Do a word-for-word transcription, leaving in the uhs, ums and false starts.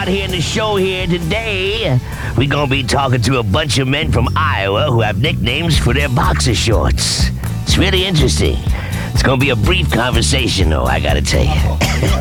out here in the show here today, we're gonna be talking to a bunch of men from Iowa who have nicknames for their boxer shorts. It's really interesting. It's gonna be a brief conversation, though, I gotta tell you.